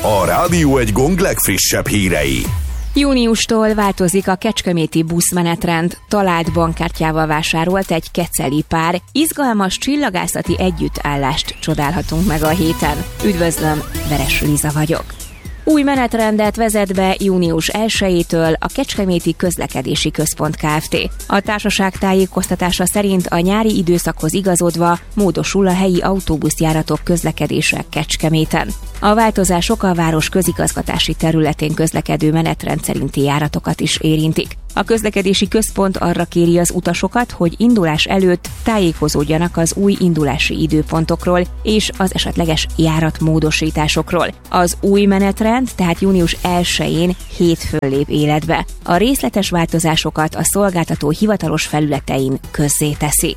A Rádió Egy Gong legfrissebb hírei. Júniustól változik a kecskeméti buszmenetrend. Talált bankkártyával vásárolt egy keceli pár. Izgalmas csillagászati együttállást csodálhatunk meg a héten. Üdvözlöm, Veres Liza vagyok. Új menetrendet vezet be június 1-től a Kecskeméti Közlekedési Központ Kft. A társaság tájékoztatása szerint a nyári időszakhoz igazodva módosul a helyi autóbuszjáratok közlekedése Kecskeméten. A változások a város közigazgatási területén közlekedő menetrend szerinti járatokat is érintik. A közlekedési központ arra kéri az utasokat, hogy indulás előtt tájékozódjanak az új indulási időpontokról és az esetleges járatmódosításokról. Az új menetrend tehát június 1-én hétfőn lép életbe. A részletes változásokat a szolgáltató hivatalos felületein közzéteszik.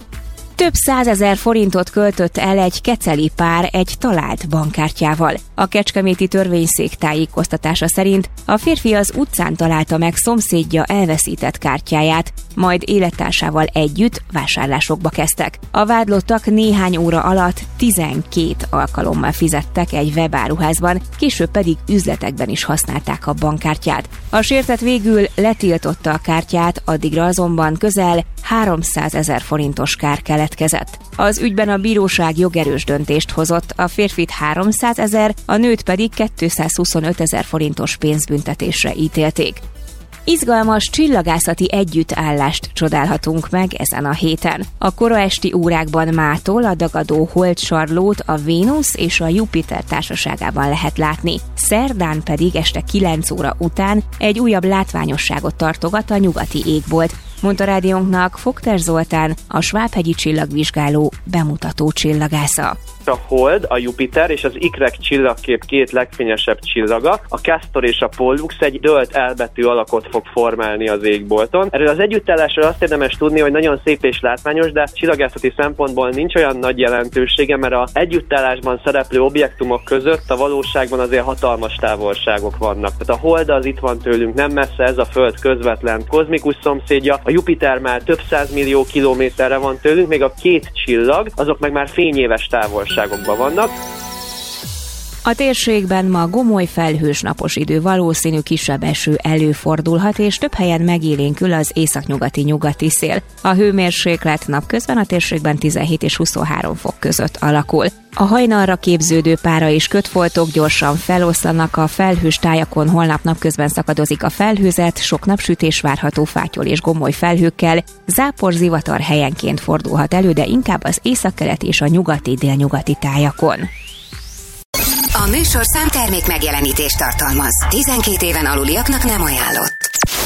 Több 100 000 forintot költött el egy keceli pár egy talált bankkártyával. A kecskeméti törvényszék tájékoztatása szerint a férfi az utcán találta meg szomszédja elveszített kártyáját, majd élettársával együtt vásárlásokba kezdtek. A vádlottak néhány óra alatt 12 alkalommal fizettek egy webáruházban, később pedig üzletekben is használták a bankkártyát. A sértett végül letiltotta a kártyát, addigra azonban közel 300 000 forintos kár keletkezett. Az ügyben a bíróság jogerős döntést hozott, a férfit 300 000, a nőt pedig 225 000 forintos pénzbüntetésre ítélték. Izgalmas csillagászati együttállást csodálhatunk meg ezen a héten. A kora esti órákban mától a dagadó holdsarlót a Vénusz és a Jupiter társaságában lehet látni. Szerdán pedig este 9 óra után egy újabb látványosságot tartogat a nyugati égbolt, mondta rádiónknak Fogter Zoltán, a Svábhegyi csillagvizsgáló bemutató csillagásza. A Hold, a Jupiter és az ikrek csillagkép két legfényesebb csillaga, a Castor és a Pollux egy dölt elbetű alakot fog formálni az égbolton. Erről az együttállásról azt érdemes tudni, hogy nagyon szép és látványos, de csillagászati szempontból nincs olyan nagy jelentősége, mert az együttállásban szereplő objektumok között a valóságban azért hatalmas távolságok vannak. Tehát a Hold az itt van tőlünk nem messze, ez a Föld közvetlen kozmikus szomszédja, a Jupiter már több 100 millió kilométerre van tőlünk, még a két csillag, azok meg már fényéves távolságokban vannak. A térségben ma gomoly felhős napos idő, valószínű kisebb eső előfordulhat, és több helyen megélénkül az északnyugati szél. A hőmérséklet napközben a térségben 17 és 23 fok között alakul. A hajnalra képződő pára és kötfoltok gyorsan feloszlanak a felhős tájakon, holnap napközben szakadozik a felhőzet, sok napsütés várható fátyol és gomoly felhőkkel, zápor-zivatar helyenként fordulhat elő, de inkább az északkeleti és a nyugati-délnyugati tájakon. A műsorszám termék megjelenítést tartalmaz. 12 éven aluliaknak nem ajánlott.